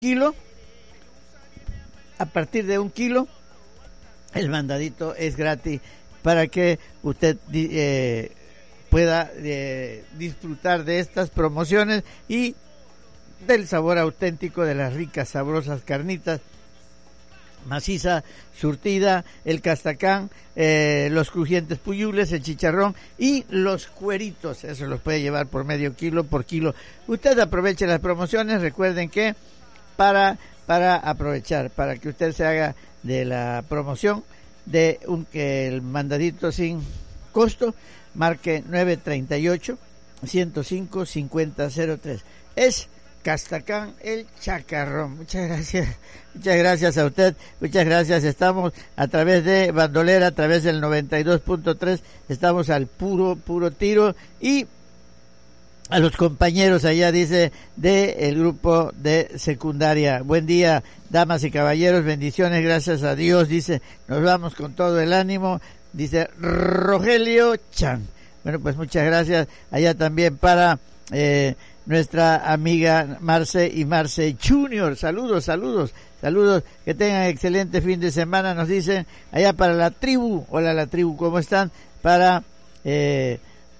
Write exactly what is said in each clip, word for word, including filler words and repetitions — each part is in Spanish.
kilo, a partir de un kilo, el mandadito es gratis para que usted eh, pueda eh, disfrutar de estas promociones y del sabor auténtico de las ricas, sabrosas carnitas, maciza, surtida, el castacán, eh, los crujientes puyules, el chicharrón y los cueritos. Eso los puede llevar por medio kilo, por kilo. Usted aproveche las promociones. Recuerden que para para aprovechar, para que usted se haga de la promoción de un que el mandadito sin costo, marque nueve treinta y ocho, ciento cinco, cincuenta cero tres. Es Castacán el Chacarrón. Muchas gracias, muchas gracias a usted, muchas gracias. Estamos a través de Bandolera, a través del noventa y dos punto tres, estamos al puro, puro tiro. Y a los compañeros allá, dice, de el grupo de secundaria: buen día, damas y caballeros, bendiciones, gracias a Dios, dice, nos vamos con todo el ánimo, dice Rogelio Chan. Bueno, pues muchas gracias allá también para eh, nuestra amiga Marce y Marce Junior. Saludos, saludos, saludos, que tengan excelente fin de semana, nos dicen allá para la tribu. Hola la tribu, ¿cómo están? Para eh,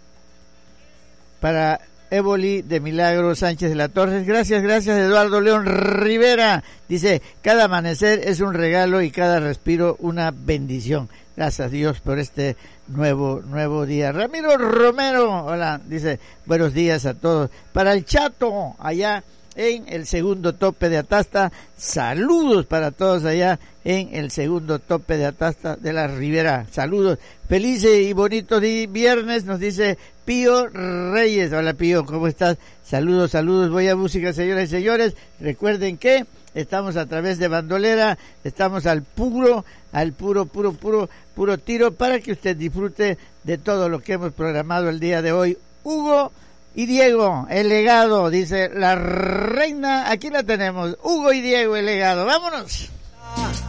para Évoli de Milagro Sánchez de la Torres. Gracias, gracias Eduardo León Rivera. Dice, cada amanecer es un regalo y cada respiro una bendición. Gracias a Dios por este nuevo nuevo día. Ramiro Romero, hola, dice, buenos días a todos. Para el Chato, allá en el segundo tope de Atasta, saludos para todos allá en el segundo tope de Atasta de la Ribera. Saludos, feliz y bonito día, viernes, nos dice Pío Reyes. Hola Pío, ¿cómo estás? Saludos, saludos, voy a música, señoras y señores. Recuerden que estamos a través de Bandolera, estamos al puro, al puro, puro, puro, puro tiro para que usted disfrute de todo lo que hemos programado el día de hoy. Hugo y Diego, el legado, dice la reina, aquí la tenemos, Hugo y Diego, el legado. ¡Vámonos!